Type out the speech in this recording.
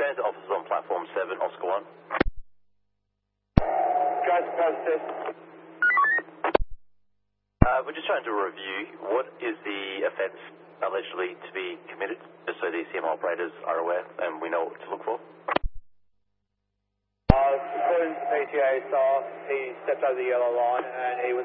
Transit officers on platform 7, Oscar 1. Transit process. We're just trying to review what is the offence allegedly to be committed, just so the CM operators are aware and we know what to look for. According to the PTA staff, he stepped over the yellow line and he was